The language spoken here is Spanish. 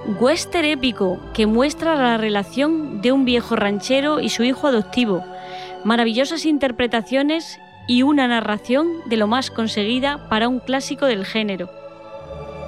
western épico que muestra la relación de un viejo ranchero y su hijo adoptivo, maravillosas interpretaciones y una narración de lo más conseguida para un clásico del género.